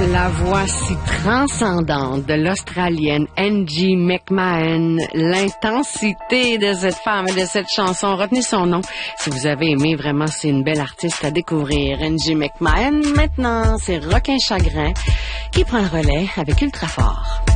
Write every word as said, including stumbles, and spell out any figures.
La voix si transcendante de l'Australienne Angie McMahon, l'intensité de cette femme et de cette chanson, retenez son nom. Si vous avez aimé, vraiment, c'est une belle artiste à découvrir. Angie McMahon, maintenant, c'est Requin Chagrin qui prend le relais avec Ultrafort.